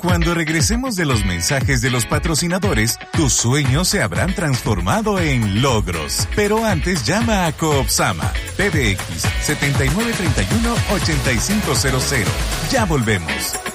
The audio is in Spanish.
Cuando regresemos de los mensajes de los patrocinadores, tus sueños se habrán transformado en logros. Pero antes llama a Coopsama, PBX 7931-8500. Ya volvemos.